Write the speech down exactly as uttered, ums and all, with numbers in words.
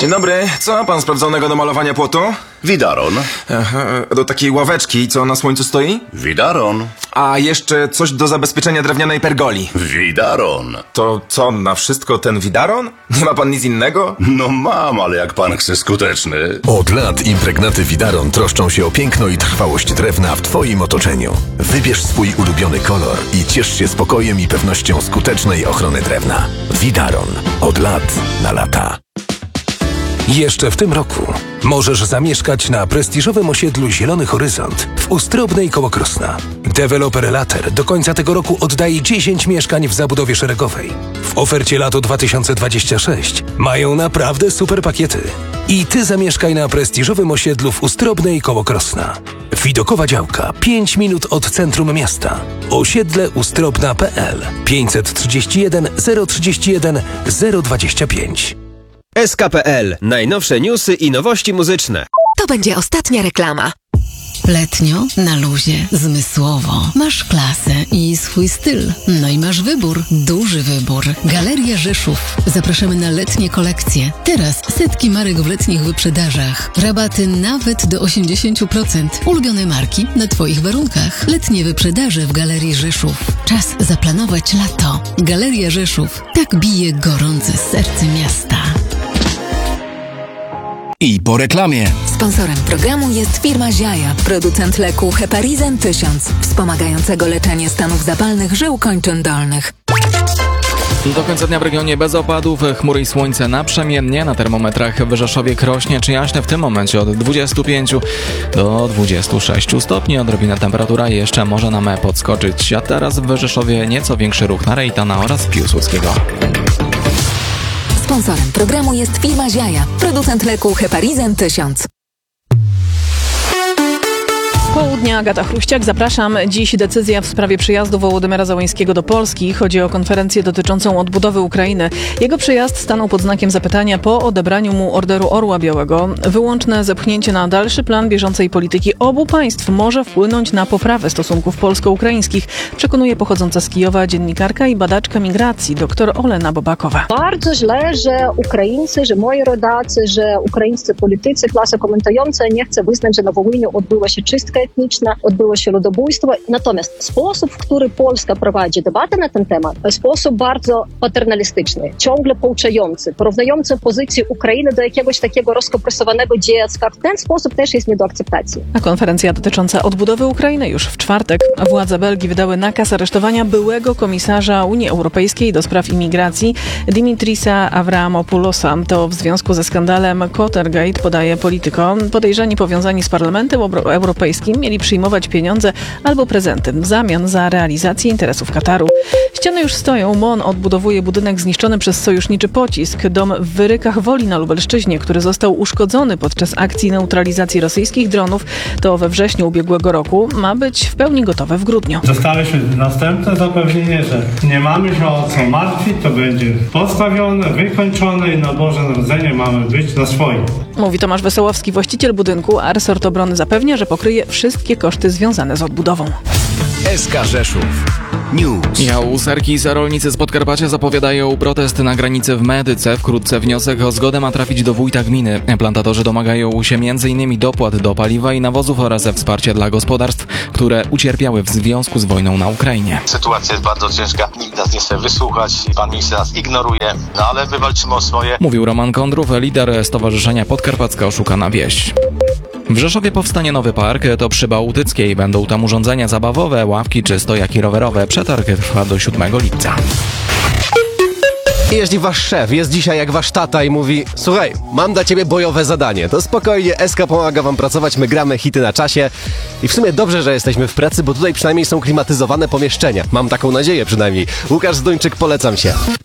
Dzień dobry, co ma pan sprawdzonego do malowania płotu? Widaron. Aha, do takiej ławeczki, co na słońcu stoi? Widaron. A jeszcze coś do zabezpieczenia drewnianej pergoli. Widaron. To co, na wszystko ten widaron? Nie ma pan nic innego? No mam, ale jak pan chce skuteczny. Od lat impregnaty Widaron troszczą się o piękno i trwałość drewna w twoim otoczeniu. Wybierz swój ulubiony kolor i ciesz się spokojem i pewnością skutecznej ochrony drewna. Widaron. Od lat na lata. Jeszcze w tym roku możesz zamieszkać na prestiżowym osiedlu Zielony Horyzont w Ustrobnej koło Krosna. Deweloper Later do końca tego roku oddaje dziesięć mieszkań w zabudowie szeregowej. W ofercie lato dwa tysiące dwudziesty szósty mają naprawdę super pakiety. I ty zamieszkaj na prestiżowym osiedlu w Ustrobnej koło Krosna. Widokowa działka pięć minut od centrum miasta. Osiedle ustrobna kropka p l pięćset trzydzieści jeden zero trzydzieści jeden zero dwadzieścia pięć. S K P L. Najnowsze newsy i nowości muzyczne. To będzie ostatnia reklama. Letnio, na luzie, zmysłowo. Masz klasę i swój styl. No i masz wybór. Duży wybór. Galeria Rzeszów. Zapraszamy na letnie kolekcje. Teraz setki marek w letnich wyprzedażach. Rabaty nawet do osiemdziesiąt procent. Ulubione marki na twoich warunkach. Letnie wyprzedaże w Galerii Rzeszów. Czas zaplanować lato. Galeria Rzeszów. Tak bije gorące serce miasta. I po reklamie. Sponsorem programu jest firma Ziaja, producent leku Heparizan tysiąc, wspomagającego leczenie stanów zapalnych żył kończyn dolnych. Do końca dnia w regionie bez opadów, chmury i słońce naprzemiennie. Na termometrach w Rzeszowie, Krośnie czy Jaśnie w tym momencie od dwudziestu pięciu do dwudziestu sześciu stopni. Odrobinę temperatura jeszcze może nam podskoczyć, a teraz w Rzeszowie nieco większy ruch na Rejtana oraz Piłsudskiego. Sponsorem programu jest firma Ziaja, producent leku Heparizan tysiąc. Południa, Agata Chruściak, zapraszam. Dziś decyzja w sprawie przyjazdu Wołodymyra Zełańskiego do Polski. Chodzi o konferencję dotyczącą odbudowy Ukrainy. Jego przyjazd stanął pod znakiem zapytania po odebraniu mu Orderu Orła Białego. Wyłączne zepchnięcie na dalszy plan bieżącej polityki obu państw może wpłynąć na poprawę stosunków polsko-ukraińskich, przekonuje pochodząca z Kijowa dziennikarka i badaczka migracji dr Olena Bobakowa. Bardzo źle, że Ukraińcy, że moi rodacy, że ukraińscy politycy, klasa komentująca nie chce wyznać, że na Wołyniu odbyła się czystka etniczna, odbyło się ludobójstwo. Natomiast sposób, w który Polska prowadzi debatę na ten temat, to sposób bardzo paternalistyczny, ciągle pouczający, porównujący pozycję Ukrainy do jakiegoś takiego rozkompresowanego dziecka. W ten sposób też jest nie do akceptacji. A konferencja dotycząca odbudowy Ukrainy już w czwartek. Władze Belgii wydały nakaz aresztowania byłego komisarza Unii Europejskiej do spraw imigracji Dimitrisa Avramopoulosa. To w związku ze skandalem Watergate, podaje Politico. Podejrzani powiązani z Parlamentem Europejskim mieli przyjmować pieniądze albo prezenty w zamian za realizację interesów Kataru. Ściany już stoją. M O N odbudowuje budynek zniszczony przez sojuszniczy pocisk. Dom w Wyrykach Woli na Lubelszczyźnie, który został uszkodzony podczas akcji neutralizacji rosyjskich dronów, to we wrześniu ubiegłego roku, ma być w pełni gotowe w grudniu. Dostaliśmy następne zapewnienie, że nie mamy się o co martwić, to będzie postawione, wykończone i na Boże Narodzenie mamy być na swoim. Mówi Tomasz Wesołowski, właściciel budynku, a resort obrony zapewnia, że pokryje wszystkie koszty związane z odbudową. S K Rzeszów News. Michał Userkis, rolnicy z Podkarpacia zapowiadają protest na granicy w Medyce. Wkrótce wniosek o zgodę ma trafić do wójta gminy. Plantatorzy domagają się między innymi dopłat do paliwa i nawozów oraz wsparcia dla gospodarstw, które ucierpiały w związku z wojną na Ukrainie. Sytuacja jest bardzo ciężka, nikt nas nie chce wysłuchać, pan minister nas ignoruje, no ale wywalczymy o swoje. Mówił Roman Kądrów, lider Stowarzyszenia Podkarpacka Oszukana Wieś. W Rzeszowie powstanie nowy park, to przy Bałtyckiej. Będą tam urządzenia zabawowe, ławki czy stojaki rowerowe. Przetarg trwa do siódmego lipca. Jeśli wasz szef jest dzisiaj jak wasz tata i mówi: słuchaj, mam dla ciebie bojowe zadanie, to spokojnie, S K pomaga wam pracować, my gramy hity na czasie. I w sumie dobrze, że jesteśmy w pracy, bo tutaj przynajmniej są klimatyzowane pomieszczenia. Mam taką nadzieję przynajmniej. Łukasz Zduńczyk, polecam się.